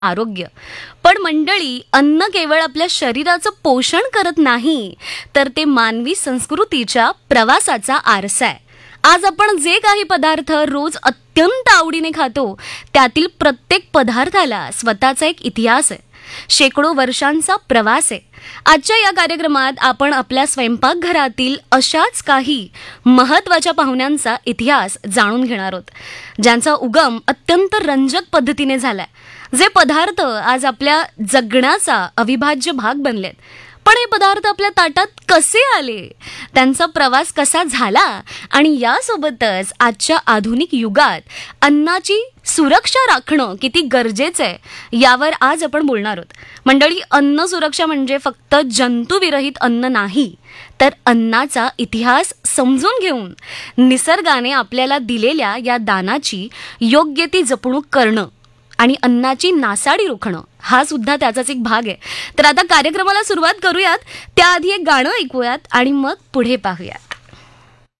आरोग्य. पण मंडळी, अन्न केवळ आपल्या शरीराचं पोषण करत नाही, तर ते मानवी संस्कृतीच्या प्रवासाचा आरसा आहे. आज आपण जे काही पदार्थ रोज अत्यंत आवडीने खातो, त्यातील प्रत्येक पदार्थाला स्वतःचा एक इतिहास आहे, शेकडो वर्षांचा प्रवास आहे. आजच्या या कार्यक्रमात आपण आपल्या स्वयंपाकघरातील अशाच काही महत्त्वाच्या पाहुण्यांचा इतिहास जाणून घेणार आहोत, ज्यांचा उगम अत्यंत रंजक पद्धतीने झालाय. जे पदार्थ आज आपल्या जगण्याचा अविभाज्य भाग बनलेत. पण हे पदार्थ आपल्या ताटात कसे आले, त्यांचा प्रवास कसा झाला आणि यासोबतच आजच्या आधुनिक युगात अन्नाची सुरक्षा राखणं किती गरजेचं आहे, यावर आज आपण बोलणार आहोत. मंडळी, अन्न सुरक्षा म्हणजे फक्त जंतुविरहित अन्न नाही, तर अन्नाचा इतिहास समजून घेऊन निसर्गाने आपल्याला दिलेल्या या दानाची योग्य ती जपणूक करणं आणि अन्नाची नासाडी रोखणं, हा सुद्धा त्याचाच एक भाग आहे. तर आता कार्यक्रमाला सुरुवात करूयात. त्याआधी एक गाणं ऐकूयात आणि मग पुढे पाहूयात.